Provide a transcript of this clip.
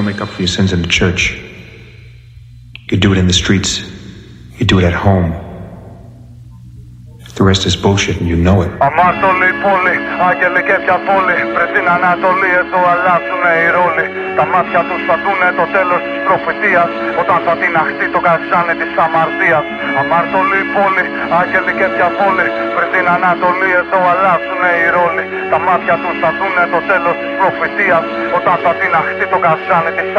don't make up for your sins in the church. You do it in the streets. You do it at home. The rest is bullshit and you know it. Αμάρτωλοι πόλη, άγγελοι και πια πόλη. Πριν την Ανατολή εδώ αλλάζουνε οι ρόλοι. Τα μάτια τους θα δούνε το τέλος της προφητείας, όταν θα τιναχτεί το καζάνι της αμαρτίας. Αμάρτωλοι πόλη, άγγελοι και πια πόλη. Πριν την Ανατολή εδώ αλλάζουνε οι ρόλοι. Τα μάτια τους θα δούνε το τέλος της προφητείας, όταν θα τιναχτεί το καζάνι της